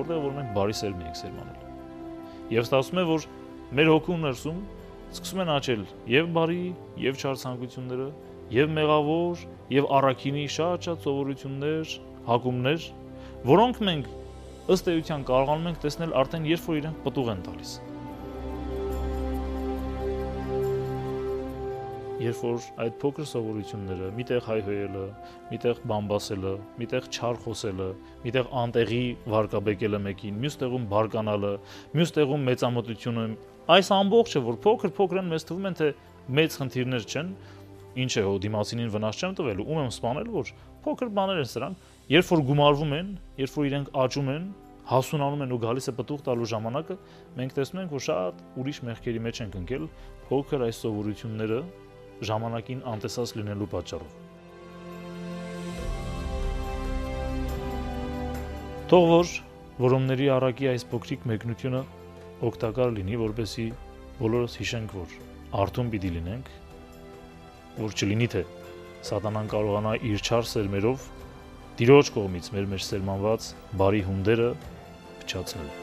որտեղ որ մենք բարի սերմ ենք սերմանել։ Եվ ստացվում է, որ մեր հոգու ներսում սկսում են աճել եւ բարի, եւ չար ցանկությունները, եւ մեղավոր, եւ առաքինի շատ սովորություններ, հակումներ, որոնք մենք ըստ էության կարողանում ենք տեսնել արդեն երբ որ իրենք պտուղ են տալիս։ Երբ որ այդ փոքր սովորությունները, միտեղ հայհոյելը, միտեղ բամբասելը, միտեղ չար խոսելը, միտեղ անտեղի վարկաբեկելը մեկին, մյուս տեղում բարկանալը, մյուս տեղում մեծամտությունը, այս ամբողջը, որ փոքր են, մեզ թվում են թե մեծ խնդիրներ չեն, ինչ է հո դիմացինին վնաս չեմ տվել, ում եմ սպանել, որ փոքր բաներ են սրանք, երբ որ գումարվում են, երբ որ իրենք աճում են, հասունանում են ու գալիս է պտուղ տալու ժամանակը, մենք տեսնում ենք, որ շատ ուրիշ մեղքերի մեջ ենք ընկել փոքր այս սովորությունները ժամանակին անտեսած լինելու պատճառով։ Թող որ որոնների առակի այս փոքրիկ մեկնությունը օգտակար լինի, որպեսզի բոլորս հիշենք, որ արթուն պիտի լինենք, որ չլինի թե սատանան կարողանա իր չար սերմերով Տիրոջ կողմից մեր մեջ սերմանված բարի հունդերը փչացնել։